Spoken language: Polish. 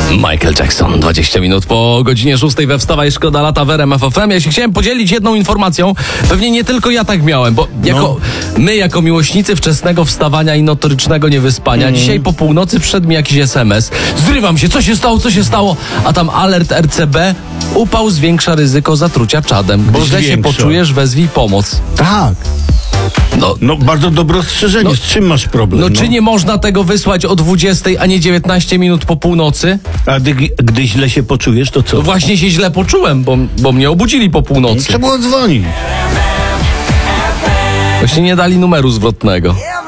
Michael Jackson, 20 minut po godzinie 6 we Wstawaj, szkoda lata w RMF FM. Ja się chciałem podzielić jedną informacją. Pewnie nie tylko ja tak miałem, bo my jako miłośnicy wczesnego wstawania i notorycznego niewyspania, dzisiaj po północy przyszedł mi jakiś SMS. Zrywam się, co się stało? A tam alert RCB, upał zwiększa ryzyko zatrucia czadem. Bo źle się poczujesz, wezwij pomoc. Tak. No bardzo dobre ostrzeżenie. Z czym masz problem? Czy nie można tego wysłać o 20, a nie 19 minut po północy? A gdy źle się poczujesz, to co? No właśnie się źle poczułem, bo mnie obudzili po północy. Trzeba było dzwonić. Właśnie nie dali numeru zwrotnego.